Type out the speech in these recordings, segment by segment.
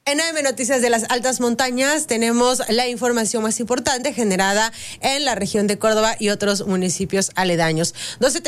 En AM Noticias de las Altas Montañas tenemos la información más importante generada en la región de Córdoba y otros municipios aledaños.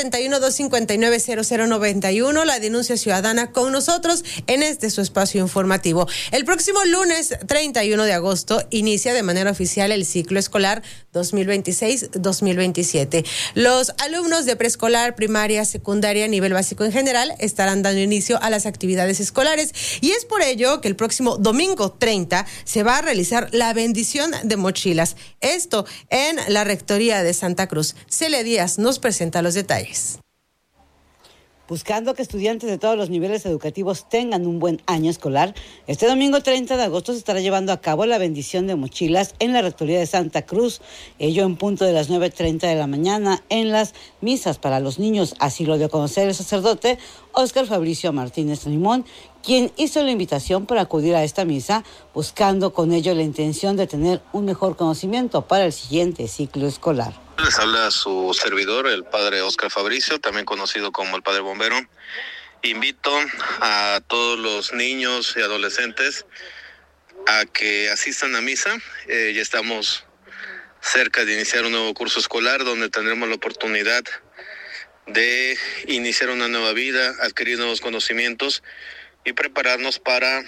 271-259-0091, la denuncia ciudadana con nosotros en su espacio informativo. El próximo lunes 31 de agosto inicia de manera oficial el ciclo escolar 2026-2027. Los alumnos de preescolar, primaria, secundaria, nivel básico en general estarán dando inicio a las actividades escolares y es por ello que el próximo domingo 30 se va a realizar la bendición de mochilas. Esto en la Rectoría de Santa Cruz. Celia Díaz nos presenta los detalles. Buscando que estudiantes de todos los niveles educativos tengan un buen año escolar, este domingo 30 de agosto se estará llevando a cabo la bendición de mochilas en la Rectoría de Santa Cruz, ello en punto de las 9:30 de la mañana en las misas para los niños. Así lo dio a conocer el sacerdote Óscar Fabricio Martínez Limón, quien hizo la invitación para acudir a esta misa, buscando con ello la intención de tener un mejor conocimiento para el siguiente ciclo escolar. Les habla su servidor, el padre Óscar Fabricio, también conocido como el padre bombero. Invito a todos los niños y adolescentes a que asistan a misa. Ya estamos cerca de iniciar un nuevo curso escolar donde tendremos la oportunidad de iniciar una nueva vida, adquirir nuevos conocimientos y prepararnos para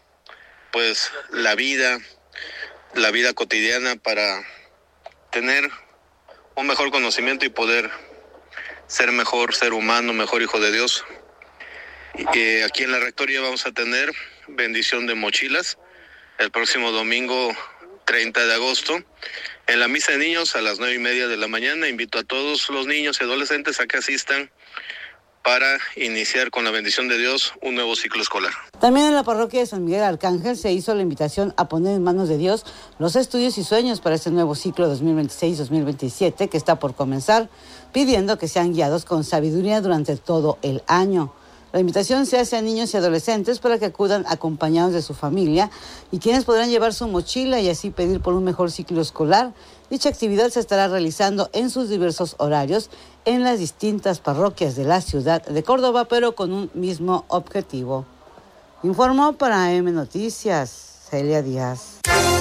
la vida cotidiana, para tener un mejor conocimiento y poder ser mejor ser humano, mejor hijo de Dios. Aquí en la Rectoría vamos a tener bendición de mochilas el próximo domingo 30 de agosto. En la misa de niños a las 9:30 de la mañana invito a todos los niños y adolescentes a que asistan para iniciar con la bendición de Dios un nuevo ciclo escolar. También en la parroquia de San Miguel Arcángel se hizo la invitación a poner en manos de Dios los estudios y sueños para este nuevo ciclo 2026-2027 que está por comenzar, pidiendo que sean guiados con sabiduría durante todo el año. La invitación se hace a niños y adolescentes para que acudan acompañados de su familia y quienes podrán llevar su mochila y así pedir por un mejor ciclo escolar. Dicha actividad se estará realizando en sus diversos horarios en las distintas parroquias de la ciudad de Córdoba, pero con un mismo objetivo. Informó para AM Noticias, Celia Díaz.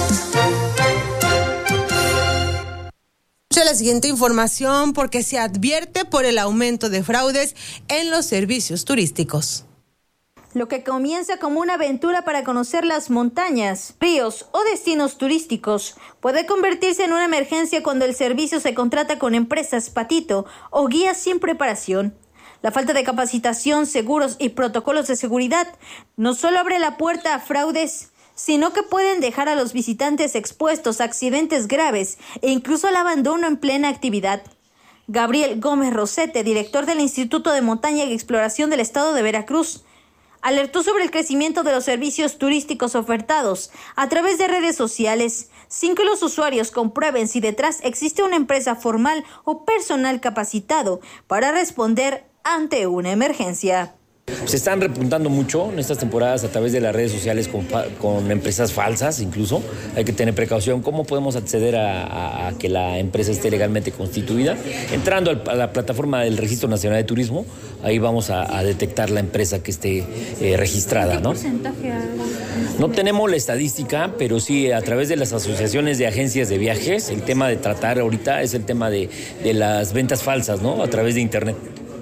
La siguiente información porque se advierte por el aumento de fraudes en los servicios turísticos. Lo que comienza como una aventura para conocer las montañas, ríos o destinos turísticos puede convertirse en una emergencia cuando el servicio se contrata con empresas patito o guías sin preparación. La falta de capacitación, seguros y protocolos de seguridad no solo abre la puerta a fraudes, sino que pueden dejar a los visitantes expuestos a accidentes graves e incluso al abandono en plena actividad. Gabriel Gómez Rosete, director del Instituto de Montaña y Exploración del Estado de Veracruz, alertó sobre el crecimiento de los servicios turísticos ofertados a través de redes sociales, sin que los usuarios comprueben si detrás existe una empresa formal o personal capacitado para responder ante una emergencia. Se están repuntando mucho en estas temporadas a través de las redes sociales con empresas falsas incluso. Hay que tener precaución. ¿Cómo podemos acceder a que la empresa esté legalmente constituida? Entrando a la plataforma del Registro Nacional de Turismo, ahí vamos a detectar la empresa que esté registrada, ¿no? ¿Qué porcentaje? No tenemos la estadística, pero sí a través de las asociaciones de agencias de viajes, el tema de tratar ahorita es el tema de las ventas falsas, ¿no? A través de Internet.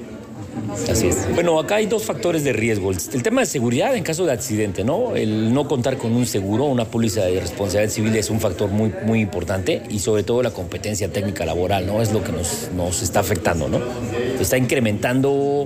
Así es. Bueno, acá hay dos factores de riesgo. El tema de seguridad en caso de accidente, ¿no? El no contar con un seguro, una póliza de responsabilidad civil es un factor muy, muy importante y sobre todo la competencia técnica laboral, ¿no? Es lo que nos está afectando, ¿no? Está incrementando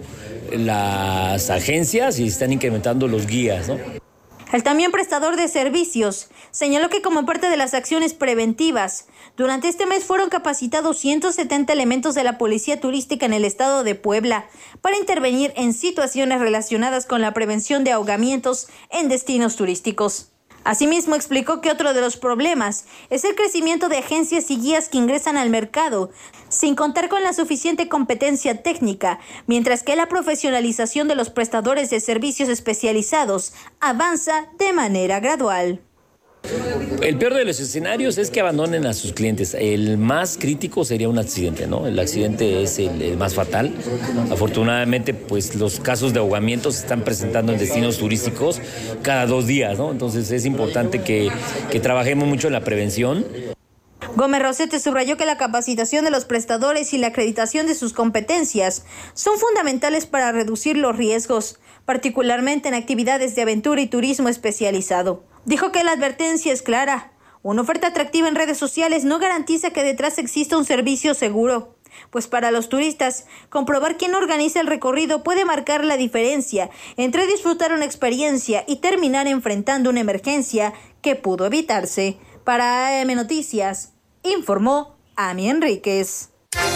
las agencias y están incrementando los guías, ¿no? El también prestador de servicios señaló que como parte de las acciones preventivas, durante este mes fueron capacitados 170 elementos de la Policía Turística en el estado de Puebla para intervenir en situaciones relacionadas con la prevención de ahogamientos en destinos turísticos. Asimismo, explicó que otro de los problemas es el crecimiento de agencias y guías que ingresan al mercado sin contar con la suficiente competencia técnica, mientras que la profesionalización de los prestadores de servicios especializados avanza de manera gradual. El peor de los escenarios es que abandonen a sus clientes. El más crítico sería un accidente, ¿no? El accidente es el más fatal. Afortunadamente, pues los casos de ahogamiento se están presentando en destinos turísticos cada 2 días, ¿no? Entonces es importante que trabajemos mucho en la prevención. Gómez Rosete subrayó que la capacitación de los prestadores y la acreditación de sus competencias son fundamentales para reducir los riesgos, particularmente en actividades de aventura y turismo especializado. Dijo que la advertencia es clara. Una oferta atractiva en redes sociales no garantiza que detrás exista un servicio seguro, pues para los turistas, comprobar quién organiza el recorrido puede marcar la diferencia entre disfrutar una experiencia y terminar enfrentando una emergencia que pudo evitarse. Para AM Noticias, informó Ami Enríquez.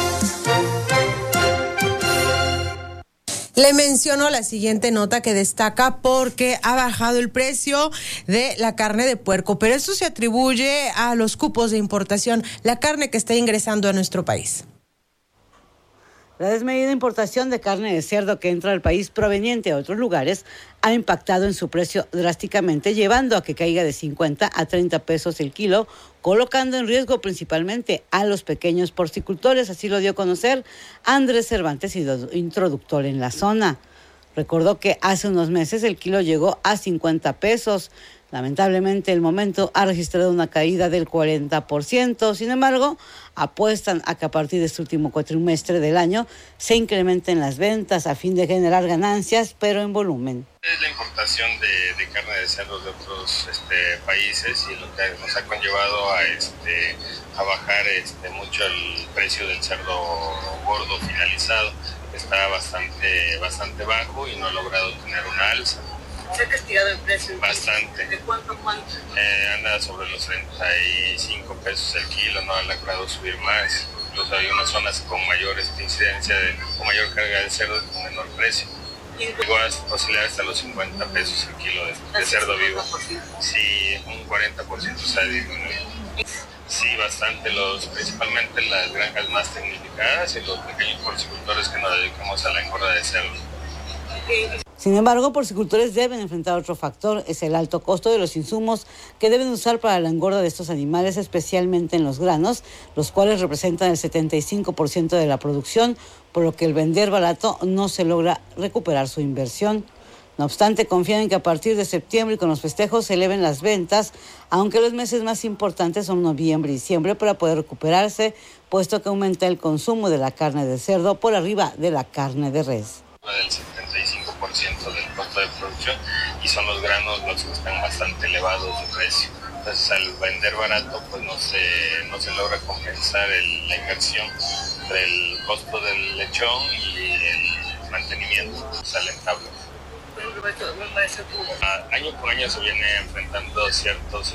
Le menciono la siguiente nota que destaca porque ha bajado el precio de la carne de puerco, pero eso se atribuye a los cupos de importación, la carne que está ingresando a nuestro país. La desmedida importación de carne de cerdo que entra al país proveniente de otros lugares ha impactado en su precio drásticamente, llevando a que caiga de 50 a 30 pesos el kilo, colocando en riesgo principalmente a los pequeños porcicultores. Así lo dio a conocer Andrés Cervantes, introductor en la zona. Recordó que hace unos meses el kilo llegó a 50 pesos. Lamentablemente, el momento ha registrado una caída del 40%. Sin embargo, apuestan a que a partir de este último cuatrimestre del año se incrementen las ventas a fin de generar ganancias, pero en volumen. Es la importación de carne de cerdo de otros países y lo que nos ha conllevado a bajar mucho el precio del cerdo gordo finalizado. Está bastante bajo y no ha logrado tener una alza. ¿Se ha castigado el precio? Bastante. ¿De cuánto a cuánto? Anda sobre los 35 pesos el kilo, no ha logrado subir más. Incluso hay unas zonas con mayor incidencia, con mayor carga de cerdo con menor precio. Llegó a oscilar hasta los 50 pesos el kilo de cerdo vivo. Sí, un 40% se ha disminuido. Sí, bastante, principalmente las granjas más tecnificadas y los pequeños porcicultores que nos dedicamos a la engorda de cerdo. Sin embargo, porcicultores deben enfrentar otro factor, es el alto costo de los insumos que deben usar para la engorda de estos animales, especialmente en los granos, los cuales representan el 75% de la producción, por lo que el vender barato no se logra recuperar su inversión. No obstante, confían en que a partir de septiembre y con los festejos se eleven las ventas, aunque los meses más importantes son noviembre y diciembre para poder recuperarse, puesto que aumenta el consumo de la carne de cerdo por arriba de la carne de res. Del 75% del costo de producción y son los granos los que están bastante elevados de precio. Entonces al vender barato pues no se logra compensar la inversión entre el costo del lechón y el mantenimiento, sale rentable. Año con año se viene enfrentando ciertos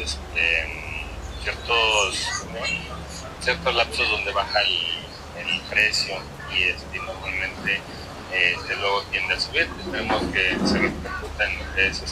lapsos donde baja el precio y normalmente luego tiende a subir. Esperemos que se repercuta en lo que es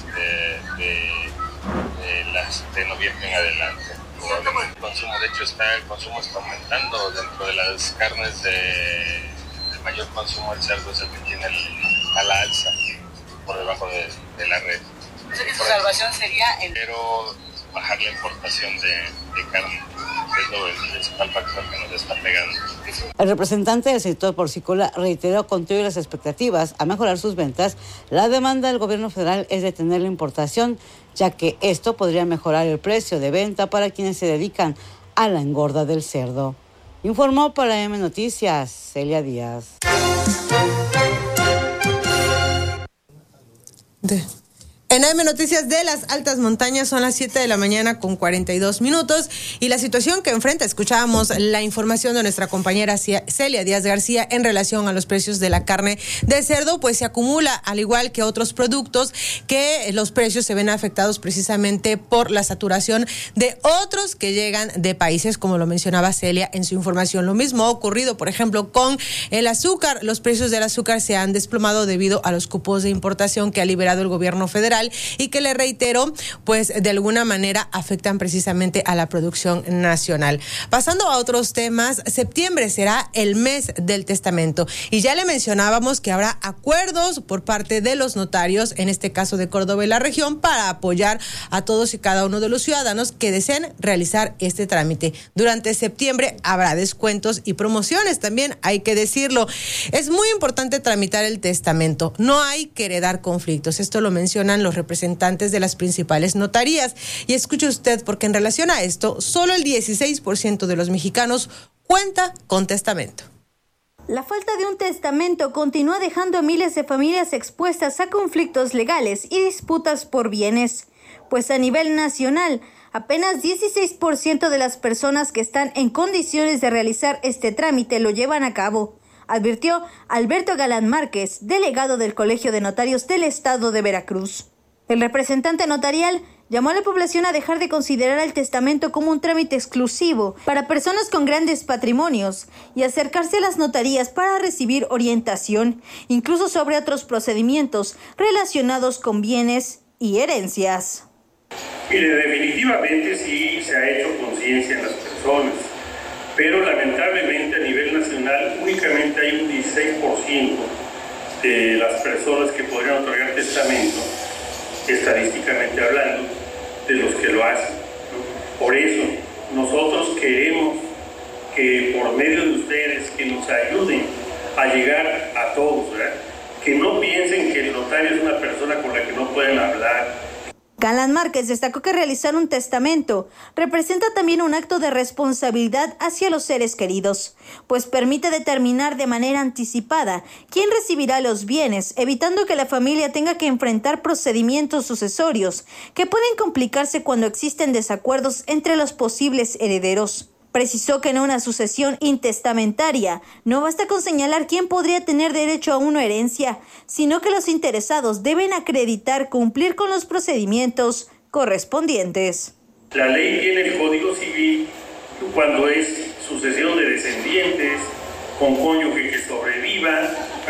de noviembre en adelante. El consumo, de hecho, el consumo está aumentando. Dentro de las carnes de mayor consumo, el cerdo es el que tiene a la alza por debajo de la red. Entonces, su salvación sería Pero bajar la importación de carne, que es el principal factor que nos está pegando. El representante del sector porcícola reiteró contribuir las expectativas a mejorar sus ventas. La demanda del gobierno federal es detener la importación, ya que esto podría mejorar el precio de venta para quienes se dedican a la engorda del cerdo. Informó para AM Noticias, Celia Díaz. En AM Noticias de las altas montañas son las 7 de la mañana con 42 minutos y la situación que enfrenta, escuchábamos la información de nuestra compañera Celia Díaz García en relación a los precios de la carne de cerdo, pues se acumula al igual que otros productos que los precios se ven afectados precisamente por la saturación de otros que llegan de países, como lo mencionaba Celia en su información. Lo mismo ha ocurrido, por ejemplo, con el azúcar. Los precios del azúcar se han desplomado debido a los cupos de importación que ha liberado el gobierno federal electoral y que le reitero, pues de alguna manera afectan precisamente a la producción nacional. Pasando a otros temas, septiembre será el mes del testamento y ya le mencionábamos que habrá acuerdos por parte de los notarios, en este caso de Córdoba y la región, para apoyar a todos y cada uno de los ciudadanos que deseen realizar este trámite. Durante septiembre habrá descuentos y promociones también, hay que decirlo. Es muy importante tramitar el testamento, no hay que heredar conflictos, esto lo mencionan los representantes de las principales notarías. Y escuche usted, porque en relación a esto, solo el 16% de los mexicanos cuenta con testamento. La falta de un testamento continúa dejando a miles de familias expuestas a conflictos legales y disputas por bienes, pues a nivel nacional, apenas 16% de las personas que están en condiciones de realizar este trámite lo llevan a cabo, advirtió Alberto Galán Márquez, delegado del Colegio de Notarios del Estado de Veracruz. El representante notarial llamó a la población a dejar de considerar el testamento como un trámite exclusivo para personas con grandes patrimonios y acercarse a las notarías para recibir orientación, incluso sobre otros procedimientos relacionados con bienes y herencias. Mire, definitivamente sí se ha hecho conciencia en las personas, pero lamentablemente a nivel nacional únicamente hay un 16% de las personas que podrían otorgar testamento, estadísticamente hablando, de los que lo hacen, ¿no? Por eso nosotros queremos que por medio de ustedes que nos ayuden a llegar a todos, ¿verdad? Que no piensen que el notario es una persona con la que no pueden hablar. Galán Márquez destacó que realizar un testamento representa también un acto de responsabilidad hacia los seres queridos, pues permite determinar de manera anticipada quién recibirá los bienes, evitando que la familia tenga que enfrentar procedimientos sucesorios que pueden complicarse cuando existen desacuerdos entre los posibles herederos. Precisó que en una sucesión intestamentaria no basta con señalar quién podría tener derecho a una herencia, sino que los interesados deben acreditar cumplir con los procedimientos correspondientes. La ley tiene el Código Civil cuando es sucesión de descendientes con cónyuge que sobreviva,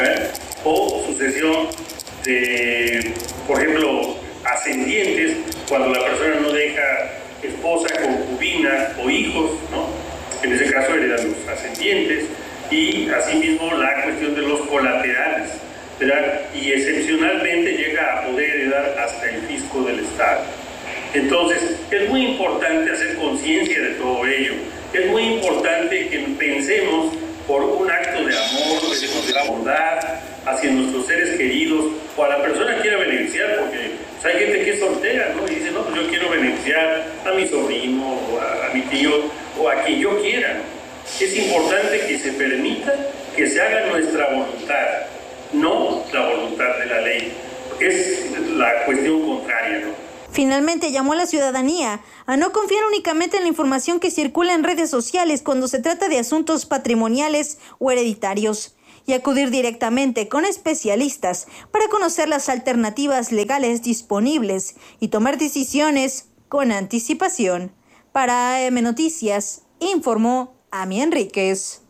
o sucesión de, por ejemplo, ascendientes, cuando la persona no deja esposa, concubina o hijos, ¿no? En ese caso heredan los ascendientes, y asimismo la cuestión de los colaterales, ¿verdad? Y excepcionalmente llega a poder heredar hasta el fisco del Estado. Entonces, es muy importante hacer conciencia de todo ello. Es muy importante que pensemos por un acto de amor, de bondad hacia nuestros seres queridos, o a la persona que quiera beneficiar, porque hay gente que es soltera, ¿no? Y dice, no, pues yo quiero beneficiar a mi sobrino, o a mi tío, o a quien yo quiera. Es importante que se permita que se haga nuestra voluntad, no la voluntad de la ley. Es la cuestión contraria, ¿no? Finalmente llamó a la ciudadanía a no confiar únicamente en la información que circula en redes sociales cuando se trata de asuntos patrimoniales o hereditarios, y acudir directamente con especialistas para conocer las alternativas legales disponibles y tomar decisiones con anticipación. Para AM Noticias, informó Ami Enríquez.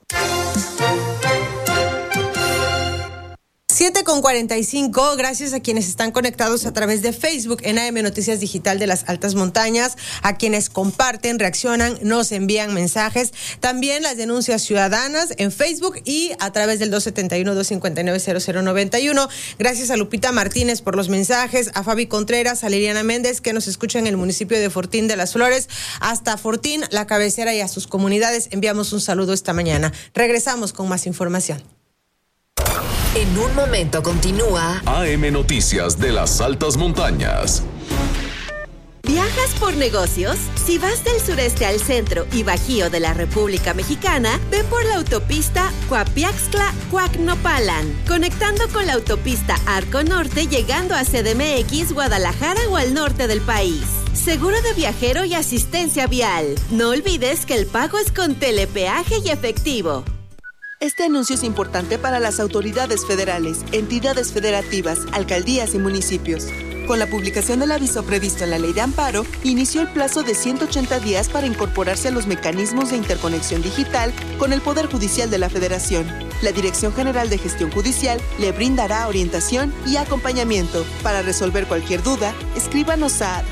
7:45, gracias a quienes están conectados a través de Facebook en AM Noticias Digital de las Altas Montañas, a quienes comparten, reaccionan, nos envían mensajes, también las denuncias ciudadanas en Facebook y a través del 271-259-0091. Gracias a Lupita Martínez por los mensajes, a Fabi Contreras, a Liliana Méndez, que nos escuchan en el municipio de Fortín de las Flores, hasta Fortín, la cabecera, y a sus comunidades. Enviamos un saludo esta mañana. Regresamos con más información. En un momento continúa AM Noticias de las Altas Montañas. ¿Viajas por negocios? Si vas del sureste al centro y bajío de la República Mexicana, ve por la autopista Coapiaxtla-Coacnopalan, conectando con la autopista Arco Norte, llegando a CDMX, Guadalajara o al norte del país. Seguro de viajero y asistencia vial. No olvides que el pago es con telepeaje y efectivo. Este anuncio es importante para las autoridades federales, entidades federativas, alcaldías y municipios. Con la publicación del aviso previsto en la Ley de Amparo, inició el plazo de 180 días para incorporarse a los mecanismos de interconexión digital con el Poder Judicial de la Federación. La Dirección General de Gestión Judicial le brindará orientación y acompañamiento. Para resolver cualquier duda, escríbanos a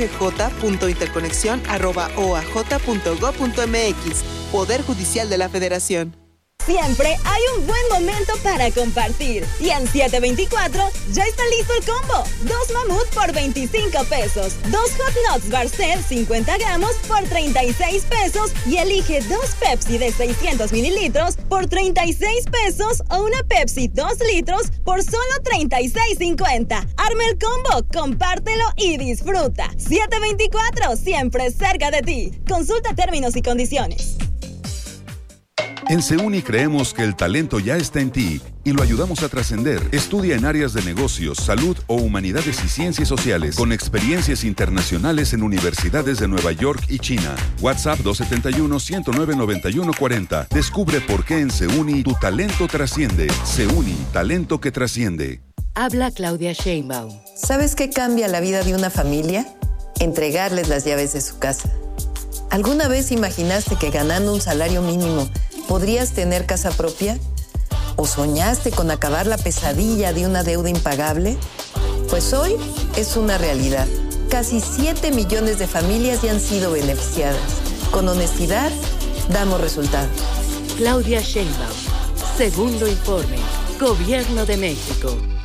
dggj.interconexión@oaj.gov.mx. Poder Judicial de la Federación. Siempre hay un buen momento para compartir. Y en 724 ya está listo el combo. 2 mamut por 25 pesos. 2 Hot Nuts Barcel 50 gramos por 36 pesos. Y elige 2 Pepsi de 600 mililitros por 36 pesos o una Pepsi 2 litros por solo 36.50. Arma el combo, compártelo y disfruta. 724, siempre cerca de ti. Consulta términos y condiciones. En SEUNI creemos que el talento ya está en ti y lo ayudamos a trascender. Estudia en áreas de negocios, salud o humanidades y ciencias sociales con experiencias internacionales en universidades de Nueva York y China. WhatsApp 271-109-9140. Descubre por qué en SEUNI tu talento trasciende. SEUNI, talento que trasciende. Habla Claudia Sheinbaum. ¿Sabes qué cambia la vida de una familia? Entregarles las llaves de su casa. ¿Alguna vez imaginaste que ganando un salario mínimo podrías tener casa propia? ¿O soñaste con acabar la pesadilla de una deuda impagable? Pues hoy es una realidad. Casi 7 millones de familias ya han sido beneficiadas. Con honestidad, damos resultados. Claudia Sheinbaum. Segundo informe. Gobierno de México.